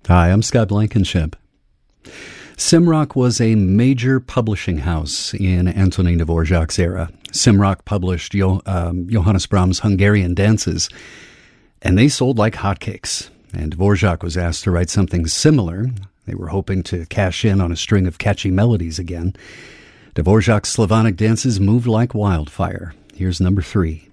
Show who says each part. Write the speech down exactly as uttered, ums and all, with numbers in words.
Speaker 1: Hi, I'm Scott Blankenship. Simrock was a major publishing house in Antonin Dvorak's era. Simrock published jo- um, Johannes Brahms' Hungarian dances, and they sold like hotcakes. And Dvorak was asked to write something similar. They were hoping to cash in on a string of catchy melodies again. Dvorak's Slavonic dances moved like wildfire. Here's number three.